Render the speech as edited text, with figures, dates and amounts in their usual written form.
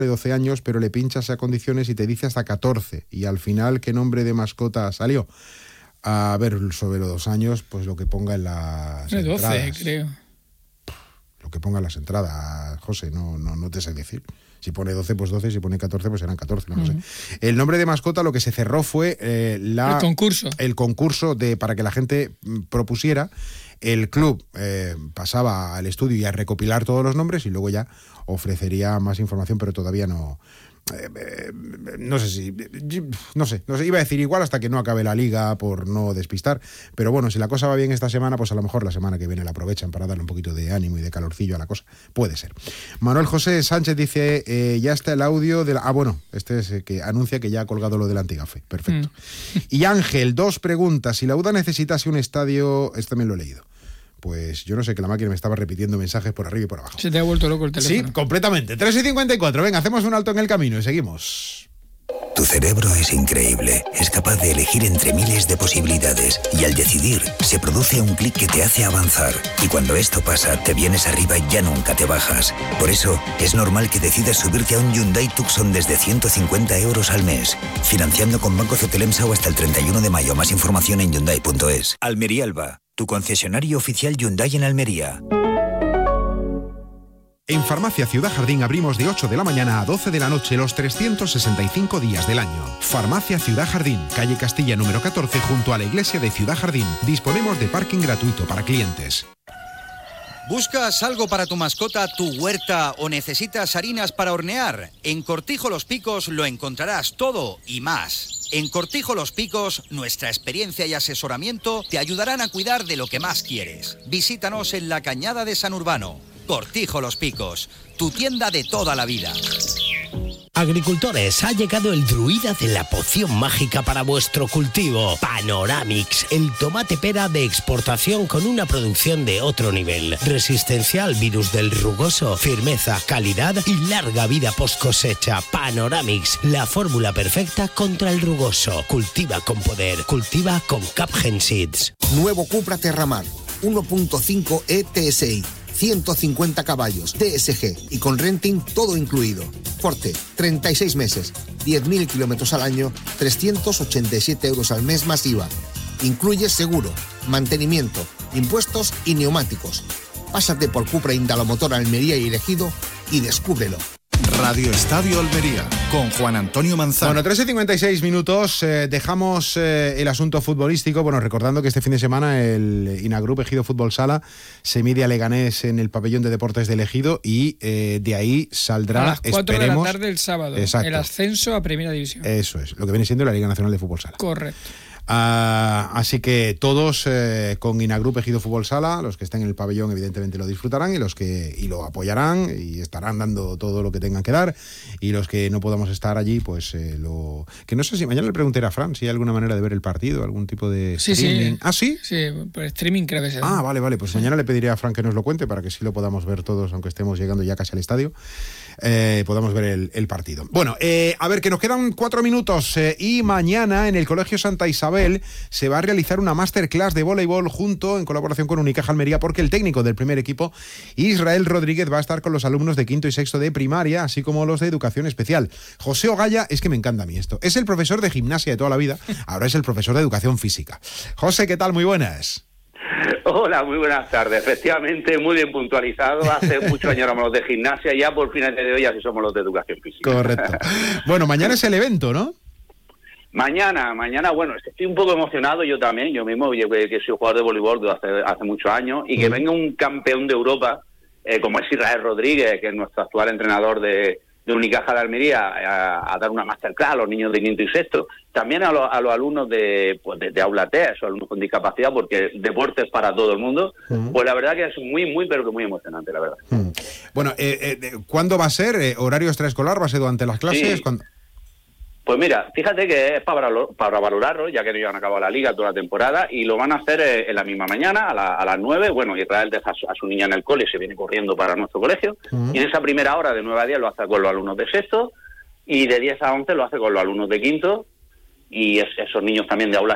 de 12 años, pero le pinchas a condiciones y te dice hasta 14. Y al final, ¿qué nombre de mascota salió? A ver, sobre los 2 años, pues lo que ponga en las entradas. 12, creo. Lo que ponga en las entradas, José, no te sé decir. Si pone 12, pues 12, si pone 14, pues serán 14, no lo sé. El nombre de mascota, lo que se cerró fue el concurso para que la gente propusiera. El club pasaba al estudio y a recopilar todos los nombres y luego ya ofrecería más información, pero todavía no... No sé, iba a decir igual hasta que no acabe la liga por no despistar, pero bueno, si la cosa va bien esta semana, pues a lo mejor la semana que viene la aprovechan para darle un poquito de ánimo y de calorcillo a la cosa, puede ser. Manuel José Sánchez dice, ya está el audio de la... este es que anuncia que ya ha colgado lo del Antigafe, perfecto. Y Ángel, 2 preguntas, si la UDA necesitase un estadio, esto también lo he leído. Pues yo no sé, que la máquina me estaba repitiendo mensajes por arriba y por abajo. Se te ha vuelto loco el teléfono. Sí, completamente. 3:54. Venga, hacemos un alto en el camino y seguimos. Tu cerebro es increíble. Es capaz de elegir entre miles de posibilidades. Y al decidir, se produce un clic que te hace avanzar. Y cuando esto pasa, te vienes arriba y ya nunca te bajas. Por eso, es normal que decidas subirte a un Hyundai Tucson desde 150 euros al mes. Financiando con Banco Cetelemsa o hasta el 31 de mayo. Más información en Hyundai.es. Almería Alba, tu concesionario oficial Hyundai en Almería. En Farmacia Ciudad Jardín abrimos de 8 de la mañana a 12 de la noche los 365 días del año. Farmacia Ciudad Jardín, calle Castilla número 14, junto a la iglesia de Ciudad Jardín. Disponemos de parking gratuito para clientes. ¿Buscas algo para tu mascota, tu huerta o necesitas harinas para hornear? En Cortijo Los Picos lo encontrarás todo y más. En Cortijo Los Picos, nuestra experiencia y asesoramiento te ayudarán a cuidar de lo que más quieres. Visítanos en la Cañada de San Urbano. Cortijo Los Picos, tu tienda de toda la vida. Agricultores, ha llegado el druida de la poción mágica para vuestro cultivo. Panoramix, el tomate pera de exportación con una producción de otro nivel. Resistencia al virus del rugoso, firmeza, calidad y larga vida post cosecha. Panoramix, la fórmula perfecta contra el rugoso. Cultiva con poder, cultiva con Capgen Seeds. Nuevo Cupra Terramar, 1.5 ETSI. 150 caballos, TSG y con renting todo incluido. Forte, 36 meses, 10.000 kilómetros al año, 387 euros al mes más IVA. Incluye seguro, mantenimiento, impuestos y neumáticos. Pásate por Cupra Indalomotor Almería y Ejido y descúbrelo. Radio Estadio Almería, con Juan Antonio Manzano. Bueno, 13:56, dejamos el asunto futbolístico, bueno, recordando que este fin de semana el Inagrup Ejido Fútbol Sala se mide a Leganés en el pabellón de deportes del Ejido y de ahí saldrá, a las 4 esperemos, de la tarde el sábado, exacto, el ascenso a Primera División. Eso es, lo que viene siendo la Liga Nacional de Fútbol Sala. Correcto. Así que todos con Inagrup Ejido Fútbol Sala, los que estén en el pabellón evidentemente lo disfrutarán y los que lo apoyarán y estarán dando todo lo que tengan que dar, y los que no podamos estar allí, pues que no sé si mañana le preguntaré a Fran si hay alguna manera de ver el partido, algún tipo de streaming. Sí. ¿Ah, sí? Sí, por streaming creo que sea. Ah, vale, pues mañana le pediré a Fran que nos lo cuente para que sí lo podamos ver todos, aunque estemos llegando ya casi al estadio. Podamos ver el partido. Bueno, a ver, que nos quedan 4 minutos y mañana en el Colegio Santa Isabel se va a realizar una masterclass de voleibol en colaboración con Unicaja Almería, porque el técnico del primer equipo, Israel Rodríguez, va a estar con los alumnos de 5º y 6º de primaria, así como los de educación especial. José Ogaya, es que me encanta a mí esto, es el profesor de gimnasia de toda la vida, ahora es el profesor de educación física. José, ¿qué tal? Muy buenas. Hola, muy buenas tardes. Efectivamente, muy bien puntualizado. Hace muchos años éramos los de gimnasia, ya por fines de hoy así somos los de educación física. Correcto. Bueno, mañana es el evento, ¿no? Mañana, bueno, estoy un poco emocionado yo también. Yo mismo, que soy jugador de voleibol desde hace muchos años, y que venga un campeón de Europa, como es Israel Rodríguez, que es nuestro actual entrenador de Unicaja de Almería, a dar una masterclass a los niños de 5º y 6º, también a los alumnos de Aula TES, o alumnos con discapacidad, porque deporte es para todo el mundo. Pues la verdad que es muy, pero que muy emocionante, la verdad. Bueno, ¿cuándo va a ser? ¿Horario extraescolar? ¿Va a ser durante las clases? Sí. Pues mira, fíjate que es para valorarlo, ya que no han acabado la liga toda la temporada, y lo van a hacer en la misma mañana, a las 9. Bueno, Israel deja a su niña en el cole y se viene corriendo para nuestro colegio. Y en esa primera hora, de 9 a 10, lo hace con los alumnos de 6º, y de 10 a 11 lo hace con los alumnos de 5º, y esos niños también de Aula